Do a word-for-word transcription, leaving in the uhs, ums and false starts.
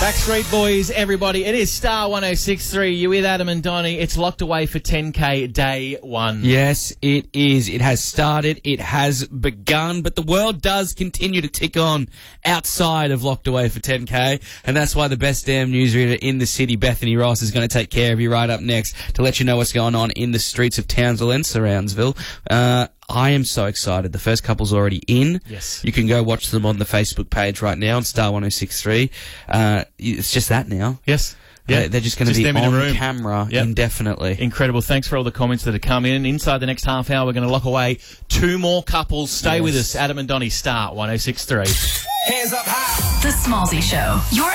Backstreet Boys, everybody. It is Star one oh six point three. You with Adam and Donnie. It's locked away for ten K day one. Yes, it is. It has started. It has begun. But the world does continue to tick on outside of locked away for ten K. And that's why the best damn newsreader in the city, Bethany Ross, is going to take care of you right up next to let you know what's going on in the streets of Townsville and Surroundsville. Uh... I am so excited. The first couple's already in. Yes. You can go watch them on the Facebook page right now on Star one oh six point three. Uh, it's just that now. Yes. Yeah. They're, they're just going to be on camera yep. indefinitely. Incredible. Thanks for all the comments that have come in. Inside the next half hour, we're going to lock away two more couples. Stay yes. with us. Adam and Donnie, Star one oh six point three. Hands up high. The Smallsy Show. Your